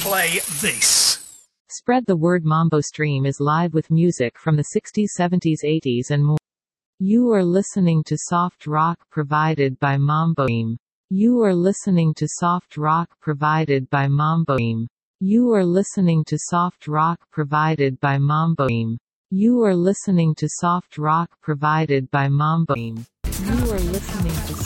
play this. Spread the word. Mambo Stream is live with music from the 60s, 70s, 80s and more. You are listening to soft rock provided by Mambo Stream. You are listening to soft rock provided by Mambo Stream. You are listening to soft rock provided by Mambo Stream. You are listening to soft rock provided by Mambo Stream. You are listening to